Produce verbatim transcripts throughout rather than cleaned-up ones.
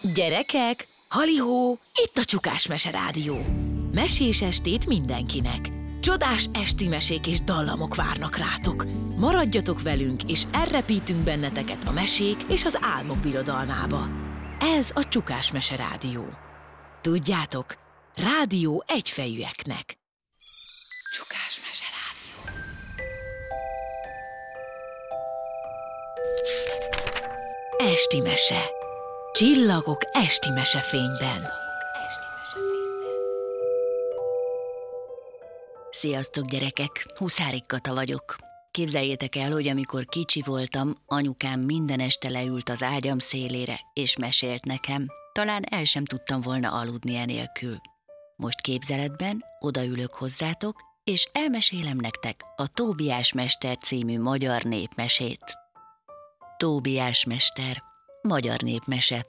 Gyerekek, halihó, itt a Csukás Mese Rádió. Mesés estét mindenkinek. Csodás esti mesék és dallamok várnak rátok. Maradjatok velünk, és elrepítünk benneteket a mesék és az álmok birodalmába. Ez a Csukás Mese Rádió. Tudjátok, rádió egyfejűeknek. Csukás Mese Rádió. Esti mese. Csillagok esti mesefényben. Sziasztok, gyerekek! Huszárik Kata vagyok. Képzeljétek el, hogy amikor kicsi voltam, anyukám minden este leült az ágyam szélére, és mesélt nekem. Talán el sem tudtam volna aludni enélkül. Most képzeletben odaülök hozzátok, és elmesélem nektek a Tóbiás mester című magyar népmesét. Tóbiás mester, magyar népmese.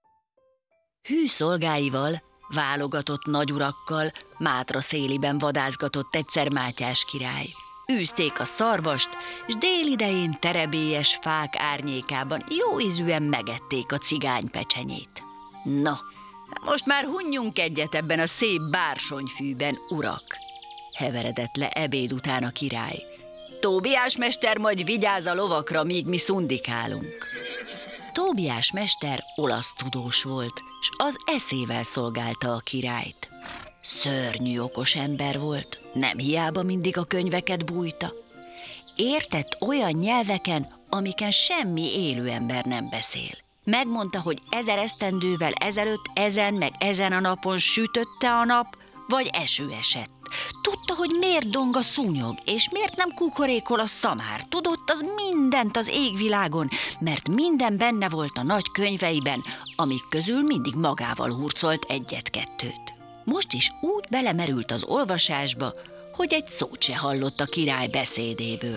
Hű szolgáival, válogatott nagyurakkal Mátra széliben vadászgatott egyszer Mátyás király. Űzték a szarvast, s délidején terebélyes fák árnyékában jó ízűen megették a cigánypecsenyét. Na, most már hunjunk egyet ebben a szép bársonyfűben, urak! Heveredett le ebéd után a király. Tóbiás mester majd vigyáz a lovakra, míg mi szundikálunk. Tóbiás mester olasz tudós volt, s az eszével szolgálta a királyt. Szörnyű okos ember volt, nem hiába mindig a könyveket bújta. Értett olyan nyelveken, amiken semmi élő ember nem beszél. Megmondta, hogy ezer esztendővel ezelőtt ezen meg ezen a napon sütötte a nap, vagy eső esett. Tudta, hogy miért dong a szúnyog, és miért nem kukorékol a szamár. Tudott az mindent az égvilágon, mert minden benne volt a nagy könyveiben, amik közül mindig magával hurcolt egyet-kettőt. Most is úgy belemerült az olvasásba, hogy egy szót se hallott a király beszédéből.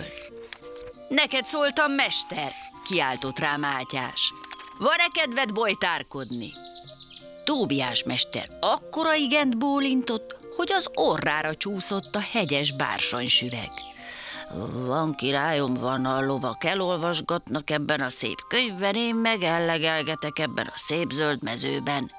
Neked szóltam, mester, kiáltott rá Mátyás. Van-e kedved bojtárkodni? Tóbiás mester akkora igent bólintott, hogy az orrára csúszott a hegyes bársonysüveg. Van, királyom, van, a lovak elolvasgatnak ebben a szép könyvben, én meg ellegelgetek ebben a szép zöld mezőben.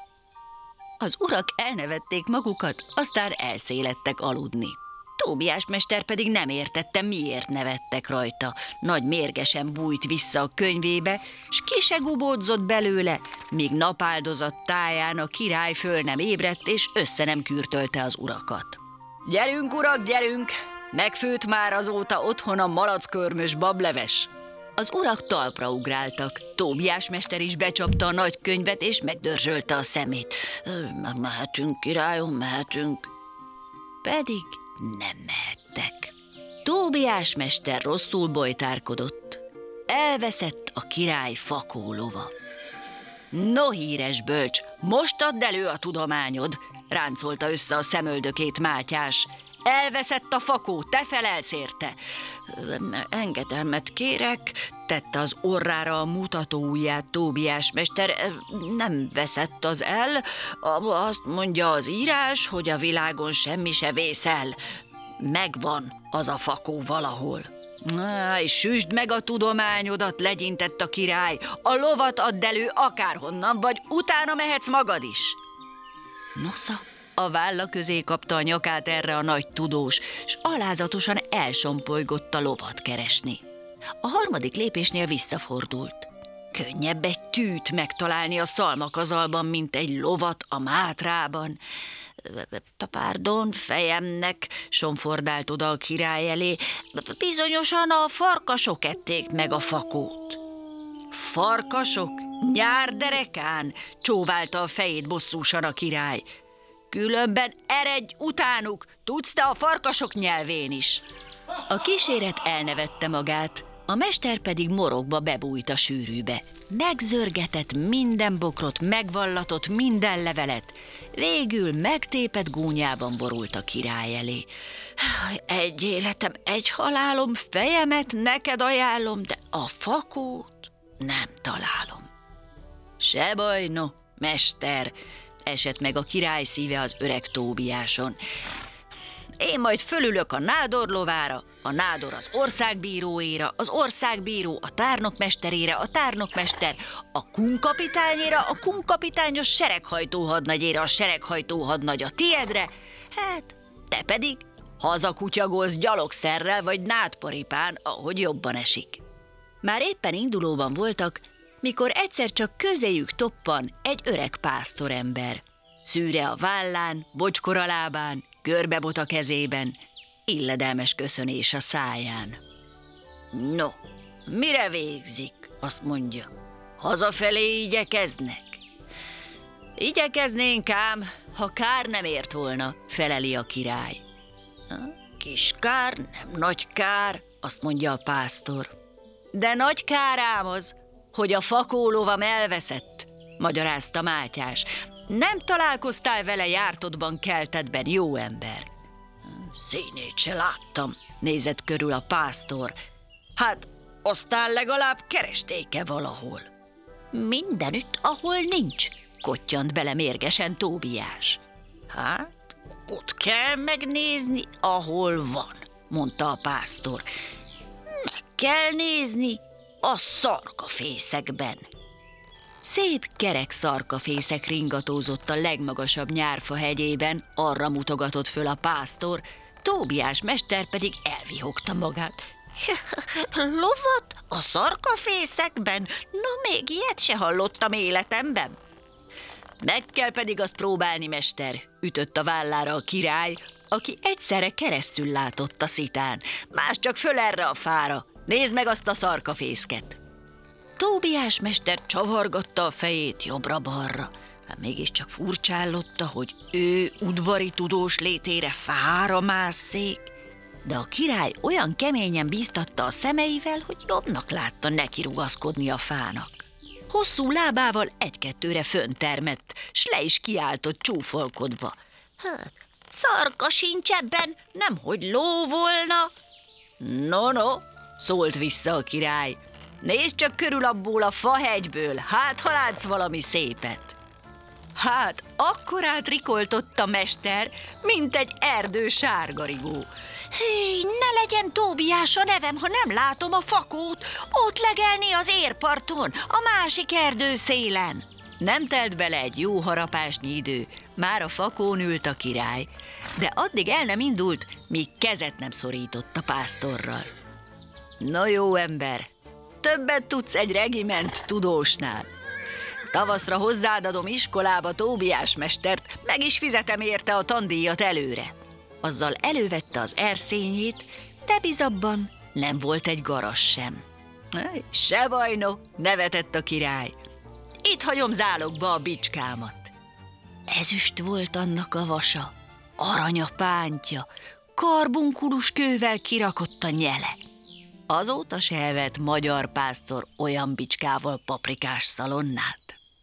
Az urak elnevették magukat, aztán elszéledtek aludni. Tóbiás mester pedig nem értette, miért nevettek rajta. Nagy mérgesen bújt vissza a könyvébe, s ki se gubódzott belőle, míg napáldozat táján a király föl nem ébredt, és össze nem kürtölte az urakat. Gyerünk, urak, gyerünk! Megfőtt már azóta otthon a malackörmös bableves. Az urak talpra ugráltak. Tóbiás mester is becsapta a nagy könyvet, és megdörzsölte a szemét. Mehetünk, királyom, mehetünk. Pedig nem mehettek. Tóbiás mester rosszul bojtárkodott. Elveszett a király fakólova. No, híres bölcs, most add elő a tudományod, ráncolta össze a szemöldökét Mátyás. Elveszett a fakó, te felelsz érte. Engedelmet kérek, tette az orrára a mutatóujját Tóbiás mester. Nem veszett az el, azt mondja az írás, hogy a világon semmi se vészel. Megvan az a fakó valahol. Áj, süsd meg a tudományodat, legyintett a király. A lovat add elő akárhonnan, vagy utána mehetsz magad is. Nosza, a válla közé kapta a nyakát erre a nagy tudós, s alázatosan elsompolygott a lovat keresni. A harmadik lépésnél visszafordult. Könnyebb egy tűt megtalálni a szalmakazalban, mint egy lovat a Mátrában. Párdon, fejemnek, somfordált oda a király elé, bizonyosan a farkasok ették meg a fakót. Farkasok? Nyár derekán, csóválta a fejét bosszúsan a király. Különben eredj utánuk, tudsz te a farkasok nyelvén is. A kíséret elnevette magát, a mester pedig morogva bebújt a sűrűbe. Megzörgetett minden bokrot, megvallatott minden levelet. Végül megtépett gúnyában borult a király elé. Egy életem, egy halálom, fejemet neked ajánlom, de a fakót nem találom. Se baj, no, mester, esett meg a király szíve az öreg Tóbiáson. Én majd fölülök a nádor lovára, a nádor az országbíróéra, az országbíró a tárnokmesterére, a tárnokmester a kunkapitányére, a kunkapitány a sereghajtó hadnagyére, a sereghajtó hadnagy a tiedre, hát te pedig hazakutyagolsz gyalogszerrel vagy nádparipán, ahogy jobban esik. Már éppen indulóban voltak, mikor egyszer csak közéjük toppan egy öreg pásztorember. Szűre a vállán, bocskor a lábán, görbebot a kezében, illedelmes köszönés a száján. No, mire végzik? Azt mondja. Hazafelé igyekeznek? Igyekeznénk ám, ha kár nem ért volna, feleli a király. Kis kár, nem nagy kár, azt mondja a pásztor. De nagy kár ám az, hogy a fakólovam elveszett, magyarázta Mátyás. Nem találkoztál vele jártodban, keltedben, jó ember? Színét se láttam, nézett körül a pásztor. Hát, aztán legalább keresték-e valahol? Mindenütt, ahol nincs, kottyant bele mérgesen Tóbiás. Hát, ott kell megnézni, ahol van, mondta a pásztor. Meg kell nézni a szarkafészekben. Szép kerek szarkafészek ringatózott a legmagasabb nyárfa hegyében, arra mutogatott föl a pásztor, Tóbiás mester pedig elvihogta magát. Lovat a szarkafészekben? No, még ilyet se hallottam életemben. Meg kell pedig azt próbálni, mester, ütött a vállára a király, aki egyszerre keresztül látott a szitán. Más csak föl erre a fára, nézd meg azt a szarkafészket. Tóbiás mester csavargatta a fejét jobbra-balra. Hát mégiscsak furcsállotta, hogy ő udvari tudós létére fára másszék, de a király olyan keményen bíztatta a szemeivel, hogy jobbnak látta neki rugaszkodni a fának. Hosszú lábával egy-kettőre föntermett, s le is kiáltott csúfolkodva. Hát, szarka sincs ebben, nemhogy ló volna. No, no, szólt vissza a király. Nézd csak körül abból a fahegyből, hát ha látsz valami szépet. Hát, akkorát rikoltott a mester, mint egy erdő sárgarigó. Hé, ne legyen Tóbiás a nevem, ha nem látom a fakót, ott legelni az érparton, a másik erdő szélen. Nem telt bele egy jó harapásnyi idő, már a fakón ült a király, de addig el nem indult, míg kezet nem szorított a pásztorral. Na jó ember, többet tudsz egy regiment tudósnál. Tavaszra hozzád adom iskolába Tóbiás mestert, meg is fizetem érte a tandíjat előre. Azzal elővette az erszényét, de bizabban nem volt egy garas sem. Se baj, no, nevetett a király. Itt hagyom zálogba a bicskámat. Ezüst volt annak a vasa, arany a pántja, karbunkulus kővel kirakott a nyele. Azóta se evett magyar pásztor olyan bicskával paprikás szalonnát.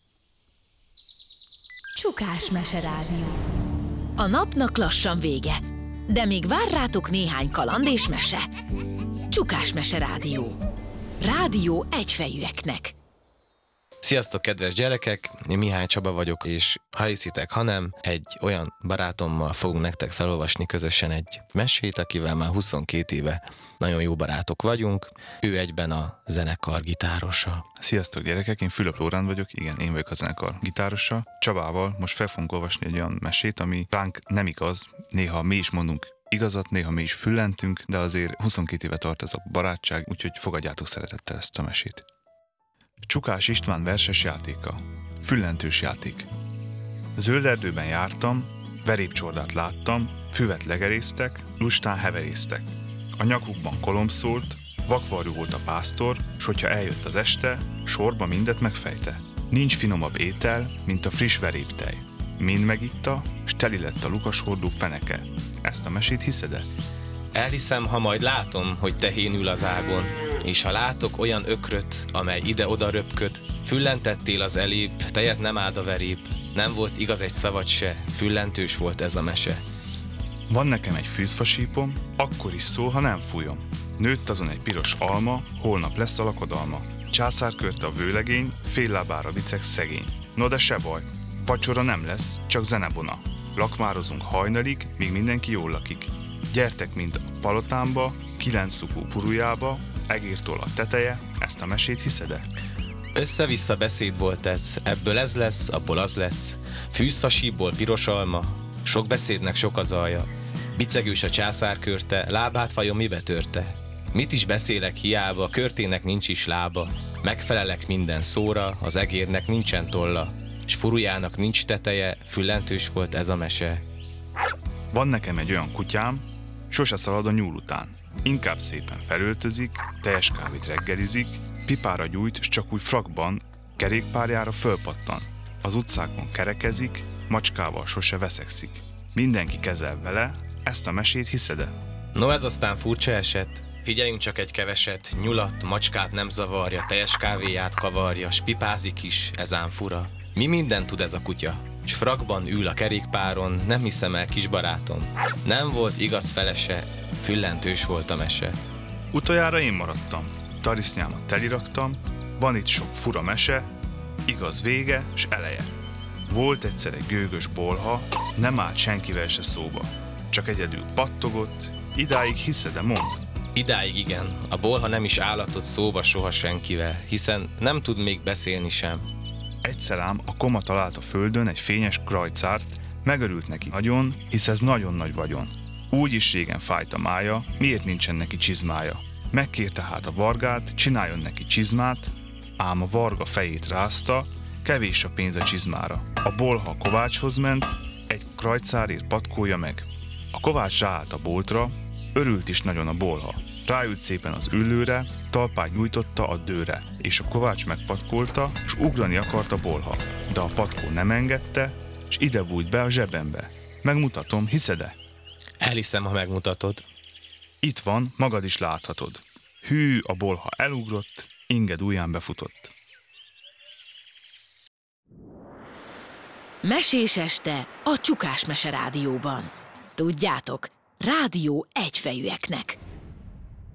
Csukás meserádió. A napnak lassan vége, de még vár rátok néhány kaland és mese. Csukás meserádió. Rádió egyfejűeknek. Sziasztok, kedves gyerekek! Én Mihály Csaba vagyok, és ha hiszitek, ha nem, egy olyan barátommal fogunk nektek felolvasni közösen egy mesét, akivel már huszonkét éve nagyon jó barátok vagyunk. Ő egyben a zenekar gitárosa. Sziasztok, gyerekek! Én Fülöp Lóránd vagyok, igen, én vagyok a zenekar gitárosa. Csabával most fel fogunk olvasni egy olyan mesét, ami ránk nem igaz, néha mi is mondunk igazat, néha mi is füllentünk, de azért huszonkét éve tart ez a barátság, úgyhogy fogadjátok szeretettel ezt a mesét. Csukás István verses játéka. Füllentős játék. Zöld erdőben jártam, verépcsordát láttam, füvet legerésztek, lustán heverésztek. A nyakukban kolomb szólt, vakvarjú volt a pásztor, s hogyha eljött az este, sorba mindet megfejte. Nincs finomabb étel, mint a friss veréptej. Mind megitta, s teli lett a lukashordó feneke. Ezt a mesét hiszed-e? Elhiszem, ha majd látom, hogy tehén ül az ágon, és ha látok olyan ökröt, amely ide-oda röpköd, füllentettél az elébb, tejet nem áld a verép, nem volt igaz egy szavad se, füllentős volt ez a mese. Van nekem egy fűzfasípom, akkor is szól, ha nem fújom. Nőtt azon egy piros alma, holnap lesz a lakodalma. Császár körte a vőlegény, fél lábára viceg szegény. No de se baj, vacsora nem lesz, csak zenebona. Lakmározunk hajnalig, míg mindenki jól lakik. Gyertek mind a palotámba, kilenc lukú furujába, egértól a teteje, ezt a mesét hiszed-e? Össze-vissza beszéd volt ez, ebből ez lesz, abból az lesz. Fűzfasíból piros alma, sok beszédnek sok az alja. Bicegős a császárkörte, lábát vajon mibe törte? Mit is beszélek hiába, körtének nincs is lába. Megfelelek minden szóra, az egérnek nincsen tolla, s furujának nincs teteje, füllentős volt ez a mese. Van nekem egy olyan kutyám, sose szalad a nyúl után. Inkább szépen felöltözik, teljes kávét reggelizik, pipára gyújt, s csak úgy frakban, kerékpárjára fölpattan. Az utcákon kerekezik, macskával sose veszekszik. Mindenki kezel vele, ezt a mesét hiszed-e? No ez aztán furcsa eset. Figyeljünk csak egy keveset, nyulat, macskát nem zavarja, teljes kávéját kavarja, s pipázik is, ezán fura. Mi mindent tud ez a kutya? S frakban ül a kerékpáron, nem hiszem el, kis barátom. Nem volt igaz felese, füllentős volt a mese. Utoljára én maradtam, tarisznyámat teliraktam, van itt sok fura mese, igaz vége s eleje. Volt egyszer egy gőgös bolha, nem állt senkivel se szóba, csak egyedül pattogott, idáig hiszed-e, mond? Idáig igen, a bolha nem is állatott szóba soha senkivel, hiszen nem tud még beszélni sem. Egyszer ám a koma talált a földön egy fényes krajcárt, megörült neki nagyon, hisz ez nagyon nagy vagyon. Úgy is régen fájt a mája, miért nincsen neki csizmája. Megkérte hát a vargát, csináljon neki csizmát, ám a varga fejét rázta, kevés a pénz a csizmára. A bolha a kovácshoz ment, egy krajcárért patkolja meg. A kovács ráállt a boltra, örült is nagyon a bolha. Ráült szépen az üllőre, talpát nyújtotta a dőre, és a kovács megpatkolta, s ugrani akart a bolha. De a patkó nem engedte, s ide bújt be a zsebembe. Megmutatom, hiszed-e? Elhiszem, ha megmutatod. Itt van, magad is láthatod. Hű, a bolha elugrott, inged ujján befutott. Mesés este a Csukás Mese Rádióban. Tudjátok, rádió egyfejűeknek.